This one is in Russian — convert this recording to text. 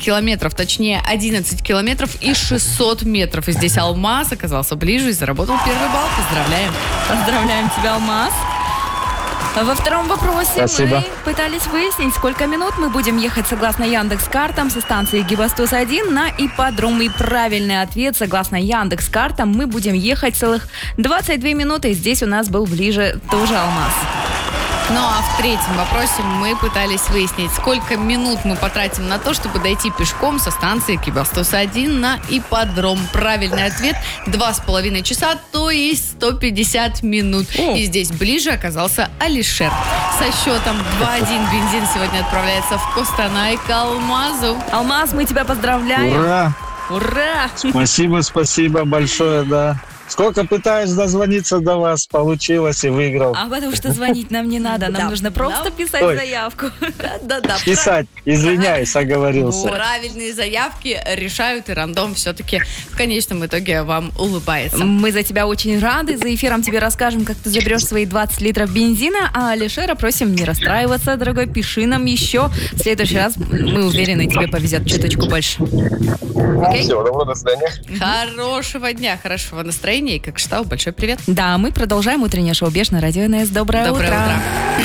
километров, точнее 11 километров и 600 метров. И здесь Алмаз оказался ближе и заработал первый балл. Поздравляем. Поздравляем тебя, Алмаз. Во втором вопросе Спасибо. мы пытались выяснить, сколько минут мы будем ехать согласно Яндекс.Картам со станции Гибастуз-1 на ипподром. И правильный ответ, согласно Яндекс.Картам, мы будем ехать целых 22 минуты. И здесь у нас был ближе тоже Алмаз. Ну а в третьем вопросе мы пытались выяснить, сколько минут мы потратим на то, чтобы дойти пешком со станции Гибастуз-1 на ипподром. Правильный ответ 2,5 часа, то есть 150 минут. И здесь ближе оказался Алишер. Со счетом 2-1 бензин сегодня отправляется в Костанай к Алмазу. Алмаз, мы тебя поздравляем. Ура! Ура! Спасибо большое, да. Сколько пытаюсь дозвониться до вас, получилось и выиграл. А потому что звонить нам не надо, нам нужно просто писать заявку. Да. Писать, извиняюсь, оговорился. Правильные заявки решают, и рандом все-таки в конечном итоге вам улыбается. Мы за тебя очень рады. За эфиром тебе расскажем, как ты заберешь свои 20 литров бензина. А Алишера просим не расстраиваться, дорогой. Пиши нам еще. В следующий раз, мы уверены, тебе повезет чуточку больше. Окей? Всего доброго, до свидания. Хорошего дня, хорошего настроения. И, как считал, большой привет. Да, мы продолжаем утреннее шоу «Беш» на радио НС. Доброе утро. Доброе утро.